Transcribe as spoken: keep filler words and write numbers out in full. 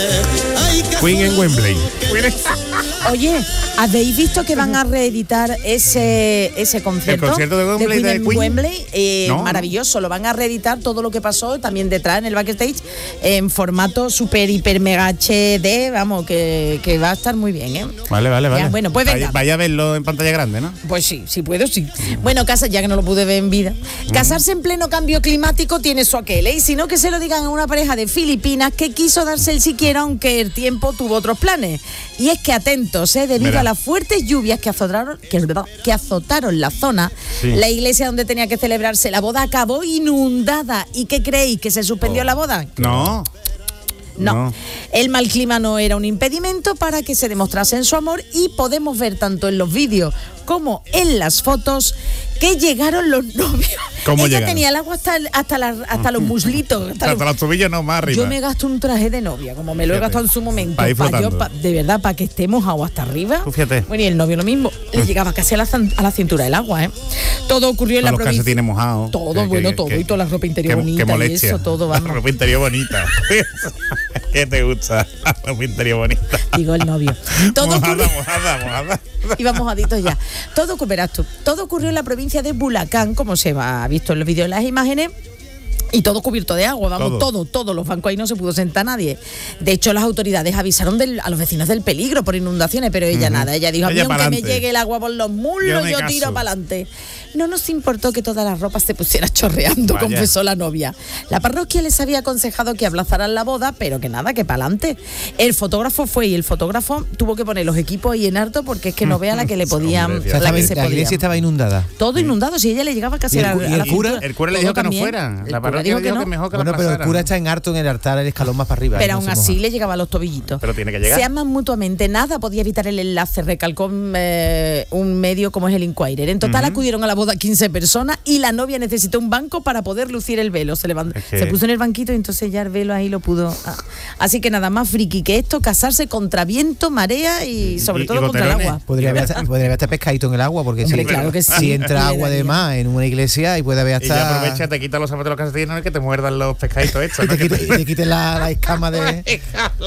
Queen en Wembley. Oye, ¿habéis visto que van a reeditar ese ese concierto? El concierto de Wembley, Queen de en Queen. Wembley, eh, No. Maravilloso, lo van a reeditar todo lo que pasó también detrás en el backstage en formato super hiper mega H D, vamos, que, que va a estar muy bien, ¿eh? Vale, vale, vale. Ya, bueno, pues venga. Vaya, vaya a verlo en pantalla grande, ¿no? Pues sí, si puedo, sí. Bueno, casa, ya que no lo pude ver en vida. Casarse en pleno cambio climático tiene su aquel, ¿eh? Y si no, que se lo digan a una pareja de Filipinas que quiso darse el siquiera, aunque el tiempo tuvo otros planes. Y es que atentos, ¿eh? Debido Verá. a las fuertes lluvias que azotaron, que, que azotaron la zona, Sí. la iglesia donde tenía que celebrarse la boda acabó inundada. ¿Y qué creéis? ¿Que se suspendió Oh. la boda? No. No. No. El mal clima no era un impedimento para que se demostrasen su amor y podemos ver tanto en los vídeos como en las fotos que llegaron los novios. ¿Cómo Ella llegaron? tenía el agua hasta, hasta, la- hasta los muslitos. Hasta los- Hasta los tobillos no, más arriba. Yo me gasto un traje de novia, como me lo he Fíjate. gastado en su momento. Pa' ir pa' yo, flotando. pa- de verdad, para que esté mojado hasta arriba. Tú fíjate. Bueno, y el novio lo mismo. Le llegaba casi a la, zan- a la cintura el agua, ¿eh? Todo ocurrió en Todos la los provincia. calcetines mojados. Todo, Que- bueno, que- todo. que- y toda la ropa interior que- bonita que y molestia. eso, todo, vamos. La ropa interior bonita. ¿Qué te gusta? La ropa interior bonita. Digo el novio. Todo Mojada, ocurrió- mojada, mojada. Iba mojaditos ya. Todo, verás tú, todo ocurrió en la provincia de Bulacán, como se ha visto en los vídeos y las imágenes. Y todo cubierto de agua, vamos, todo, Todo. todo, los bancos ahí no se pudo sentar nadie. De hecho, las autoridades avisaron del- a los vecinos del peligro por inundaciones, pero ella nada, ella dijo, a mí Ella aunque me pa'lante. llegue el agua por los muslos, Yo yo, me tiro caso. para adelante. No nos importó que toda la ropa se pusiera chorreando, Vaya. confesó la novia. La parroquia les había aconsejado que aplazaran la boda, pero que nada, que para adelante. El fotógrafo fue y el fotógrafo tuvo que poner los equipos ahí en harto porque es que no vea la que le podían, Hombre, O sea, la estaba- que se la podía. iglesia estaba inundada. Todo inundado, si ella le llegaba casi ¿Y el a, cu- la- y a la el cura? cintura. El cura le Todo dijo que no también. fuera. El La cura parroquia dijo le dijo que que no. mejor que Bueno, la pero el pasaran. cura está en harto en el altar, el escalón más para arriba. Pero y no aún se así moja. le llegaba a los tobillitos. Pero tiene que llegar. Se aman mutuamente, nada podía evitar el enlace, recalcó eh, un medio como es el Inquirer. En total Ujú. acudieron a la boda quince personas y la novia necesitó un banco para poder lucir el velo. Se levantó, Es que- se puso en el banquito y entonces ya el velo ahí lo pudo. ah. Así que nada más friki que esto, casarse contra viento, marea y sobre Y- y todo contra el goterones. agua. Podría haber, hasta- podría haber hasta pescadito en el agua, porque Hombre, si, claro que sí. si entra Le agua de daría. más en una iglesia y puede haber Y ya hasta... aprovecha, te quita los zapatos de los calcetines y que te muerdan los pescaditos estos. y te ¿no? Que quite, y te quite la, la escama de... te-